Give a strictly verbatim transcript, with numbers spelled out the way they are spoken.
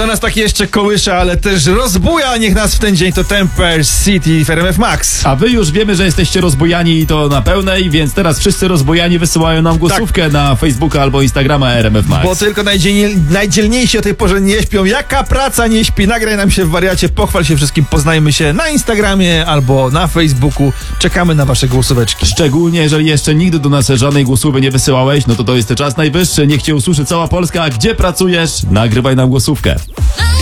Co nas tak jeszcze kołysza, ale też rozbuja, niech nas w ten dzień to Temper City w R M F Max. A wy już wiemy, że jesteście rozbujani i to na pełnej, więc teraz wszyscy rozbujani wysyłają nam głosówkę tak. na Facebooka albo Instagrama R M F Max. Bo tylko najdzielniej, najdzielniejsi o tej porze nie śpią. Jaka praca nie śpi? Nagraj nam się w wariacie, pochwal się wszystkim, poznajmy się na Instagramie albo na Facebooku. Czekamy na wasze głosóweczki. Szczególnie, jeżeli jeszcze nigdy do nas żadnej głosówy nie wysyłałeś, no to to jest czas najwyższy. Niech cię usłyszy cała Polska. A gdzie pracujesz? Nagrywaj nam głosówkę.